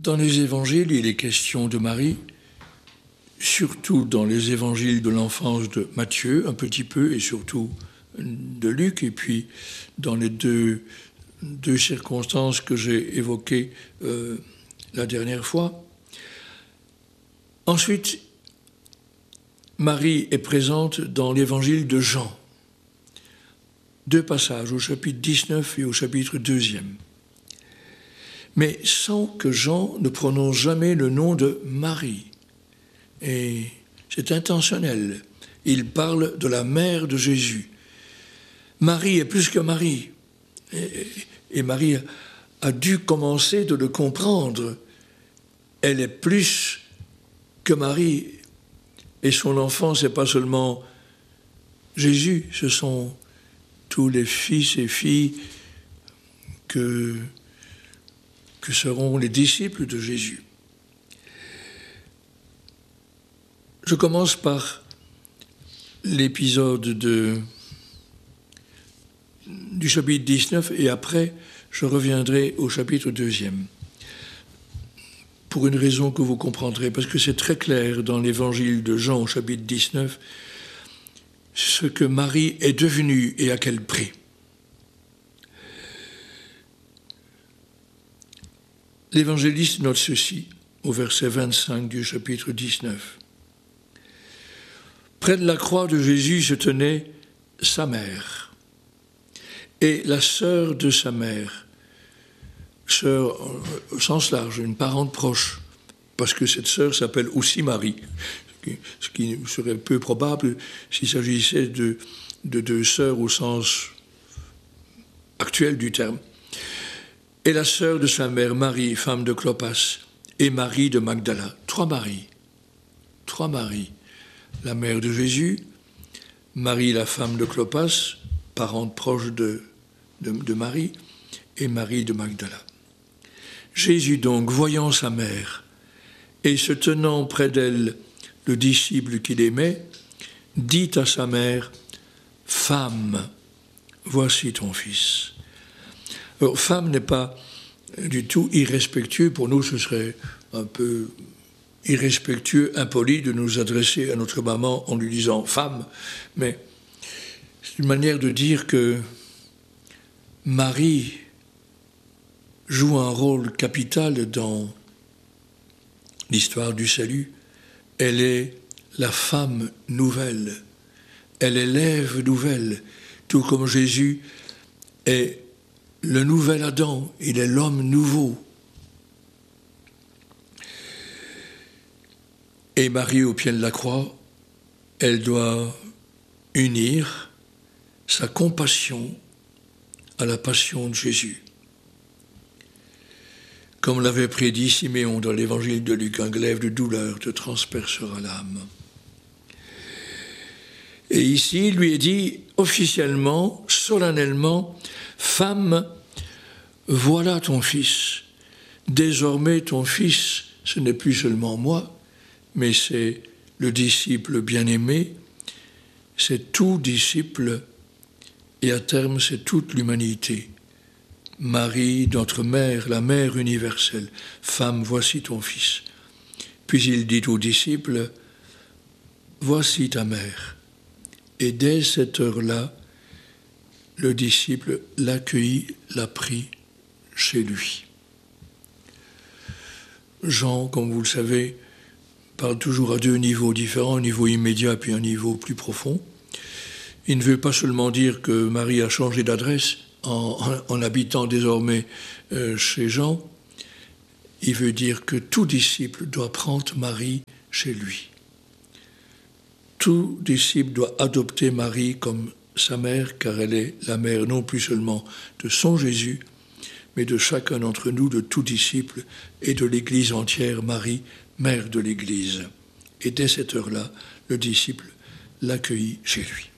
Dans les évangiles, il est question de Marie, surtout dans les évangiles de l'enfance de Matthieu, un petit peu, et surtout de Luc, et puis dans les deux circonstances que j'ai évoquées la dernière fois. Ensuite, Marie est présente dans l'évangile de Jean. 2 passages, au chapitre 19 et au chapitre 2e. Mais sans que Jean ne prononce jamais le nom de Marie. Et c'est intentionnel. Il parle de la mère de Jésus. Marie est plus que Marie. Et Marie a dû commencer de le comprendre. Elle est plus que Marie. Et son enfant, ce n'est pas seulement Jésus, ce sont tous les fils et filles que seront les disciples de Jésus. Je commence par l'épisode du chapitre 19 et après je reviendrai au chapitre 2e. Pour une raison que vous comprendrez, parce que c'est très clair dans l'évangile de Jean au chapitre 19, ce que Marie est devenue et à quel prix. L'évangéliste note ceci au verset 25 du chapitre 19. Près de la croix de Jésus se tenait sa mère et la sœur de sa mère, sœur au sens large, une parente proche, parce que cette sœur s'appelle aussi Marie, ce qui serait peu probable s'il s'agissait de deux sœurs au sens actuel du terme. Et la sœur de sa mère, Marie, femme de Clopas, et Marie de Magdala. Trois Maries. La mère de Jésus, Marie, la femme de Clopas, parente proche de Marie, et Marie de Magdala. Jésus donc, voyant sa mère, et se tenant près d'elle, le disciple qu'il aimait, dit à sa mère, « Femme, voici ton fils. » Alors, femme n'est pas du tout irrespectueux. Pour nous, ce serait un peu irrespectueux, impoli de nous adresser à notre maman en lui disant « femme ». Mais c'est une manière de dire que Marie joue un rôle capital dans l'histoire du salut. Elle est la femme nouvelle. Elle est l'Ève nouvelle, tout comme Jésus est le nouvel Adam, il est l'homme nouveau. Et Marie, au pied de la croix, elle doit unir sa compassion à la passion de Jésus. Comme l'avait prédit Siméon dans l'évangile de Luc, un glaive de douleur te transpercera l'âme. Et ici, il lui est dit officiellement, solennellement, « Femme, voilà ton fils. Désormais, ton fils, ce n'est plus seulement moi, mais c'est le disciple bien-aimé, c'est tout disciple, et à terme, c'est toute l'humanité. Marie, notre mère, la mère universelle, femme, voici ton fils. » Puis il dit aux disciples, « Voici ta mère. » Et dès cette heure-là, le disciple l'accueillit, l'a pris chez lui. Jean, comme vous le savez, parle toujours à deux niveaux différents, un niveau immédiat puis un niveau plus profond. Il ne veut pas seulement dire que Marie a changé d'adresse en habitant désormais chez Jean, il veut dire que tout disciple doit prendre Marie chez lui. Tout disciple doit adopter Marie comme sa mère, car elle est la mère non plus seulement de son Jésus, mais de chacun d'entre nous, de tout disciple et de l'Église entière, Marie, mère de l'Église. Et dès cette heure-là, le disciple l'accueillit chez lui.